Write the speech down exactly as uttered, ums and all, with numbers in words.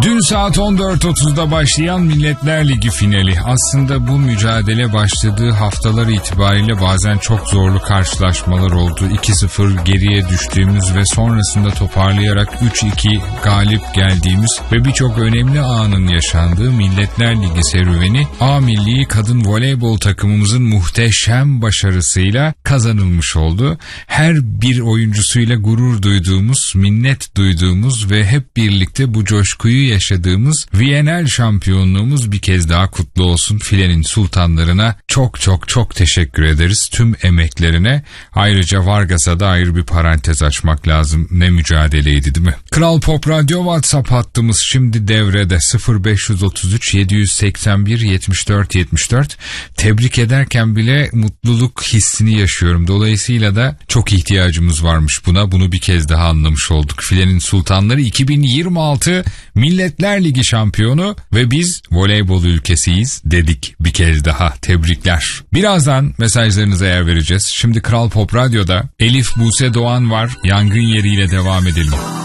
Dün saat on dört otuzda başlayan Milletler Ligi finali. Aslında bu mücadele başladığı haftalar itibariyle bazen çok zorlu karşılaşmalar oldu. iki sıfır geriye düştüğümüz ve sonrasında toparlayarak üç iki galip geldiğimiz ve birçok önemli anın yaşandığı Milletler Ligi serüveni A Milli Kadın Voleybol takımımızın muhteşem başarısıyla kazanılmış oldu. Her bir oyuncusuyla gurur duyduğumuz, minnet duyduğumuz ve hep birlikte bu coşkuyu yaşadığımız Viyana'l şampiyonluğumuz bir kez daha kutlu olsun. Filenin sultanlarına çok çok çok teşekkür ederiz tüm emeklerine. Ayrıca Vargas'a da ayrı bir parantez açmak lazım. Ne mücadeleydi değil mi? Kral Pop Radyo WhatsApp hattımız şimdi devrede. sıfır beş otuz üç yedi seksen bir yetmiş dört yetmiş dört. Tebrik ederken bile mutluluk hissini yaşıyorum. Dolayısıyla da çok ihtiyacımız varmış buna. Bunu bir kez daha anlamış olduk. Filenin sultanları iki bin yirmi altı Milletler Ligi şampiyonu ve biz voleybol ülkesiyiz dedik bir kez daha. Tebrikler. Birazdan mesajlarınıza yer vereceğiz. Şimdi Kral Pop Radyo'da Elif Buse Doğan var. Yangın Yeriyle devam edelim.